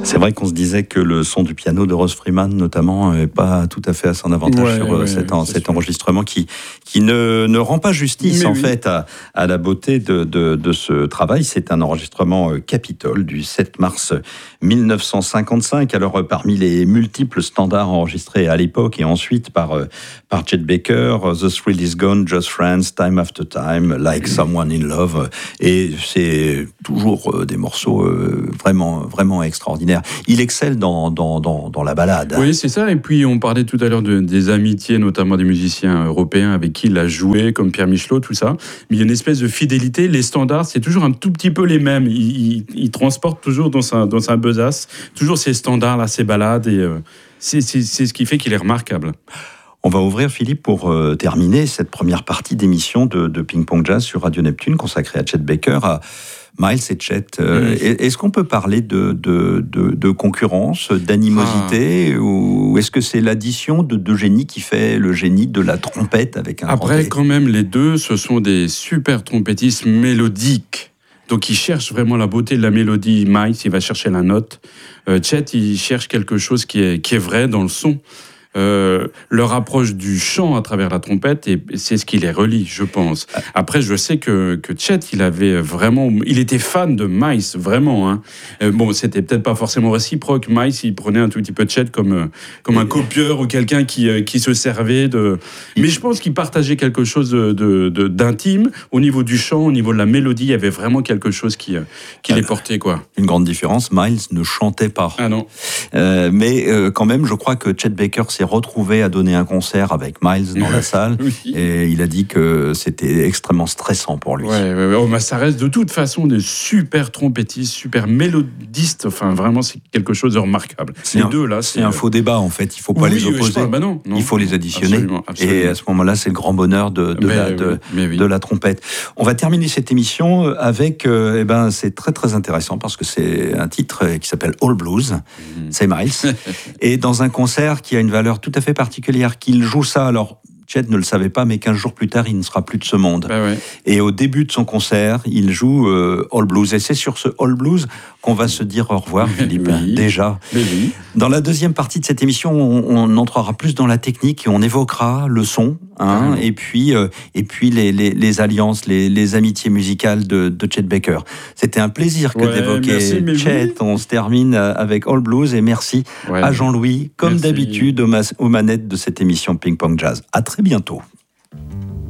C'est vrai qu'on se disait que le son du piano de Rose Freeman, notamment, n'est pas tout à fait à son avantage sur cet enregistrement qui ne rend pas justice fait à la beauté de ce travail. C'est un enregistrement Capitol du 7 mars 1955. Alors parmi les multiples standards enregistrés à l'époque et ensuite par Chet Baker, The Thrill Is Gone, Just Friends, Time After Time, Like Someone in Love, et c'est toujours des morceaux vraiment extraordinaires. Il excelle dans la ballade. Oui, c'est ça. Et puis, on parlait tout à l'heure des amitiés, notamment des musiciens européens avec qui il a joué, comme Pierre Michelot, tout ça. Mais il y a une espèce de fidélité. Les standards, c'est toujours un tout petit peu les mêmes. Il transporte toujours dans sa besace, toujours ces standards-là, ces ballades. Et c'est ce qui fait qu'il est remarquable. On va ouvrir, Philippe, pour terminer cette première partie d'émission de Ping Pong Jazz sur Radio Neptune, consacrée à Chet Baker, à Miles et Chet. Est-ce qu'on peut parler de concurrence, d'animosité, ou est-ce que c'est l'addition de deux génies qui fait le génie de la trompette avec un Après, quand même, les deux, ce sont des super trompettistes mélodiques. Donc, il cherche vraiment la beauté de la mélodie. Miles, il va chercher la note. Chet, il cherche quelque chose qui est vrai dans le son. Leur approche du chant à travers la trompette, et c'est ce qui les relie, je pense. Après, je sais que Chet, il était fan de Miles, vraiment. Hein. Bon, c'était peut-être pas forcément réciproque. Miles, il prenait un tout petit peu de Chet comme un copieur ou quelqu'un qui se servait de. Mais je pense qu'il partageait quelque chose d'intime au niveau du chant, au niveau de la mélodie. Il y avait vraiment quelque chose qui les portait, quoi. Une grande différence. Miles ne chantait pas. Ah non. Mais quand même, je crois que Chet Baker s'est retrouvé à donner un concert avec Miles dans la salle, et il a dit que c'était extrêmement stressant pour lui. Mais ça reste de toute façon des super trompettistes, super mélodistes. Enfin, vraiment, c'est quelque chose de remarquable. C'est un faux débat, en fait. Il ne faut pas les opposer. Non, il faut les additionner. Absolument. Et à ce moment-là, c'est le grand bonheur de la trompette. On va terminer cette émission avec, c'est très très intéressant parce que c'est un titre qui s'appelle All Blues. C'est Miles. Et dans un concert qui a une valeur tout à fait particulière, qu'il joue ça. Alors, Chet ne le savait pas, mais 15 jours plus tard, il ne sera plus de ce monde. Et au début de son concert, il joue All Blues. Et c'est sur ce All Blues qu'on va se dire au revoir, Philippe. Déjà. Dans la deuxième partie de cette émission, on entrera plus dans la technique et on évoquera le son, et puis les alliances, les amitiés musicales de Chet Baker. C'était un plaisir d'évoquer Chet. On se termine avec All Blues, et merci à Jean-Louis, comme d'habitude, aux manettes de cette émission Ping Pong Jazz. À très bientôt.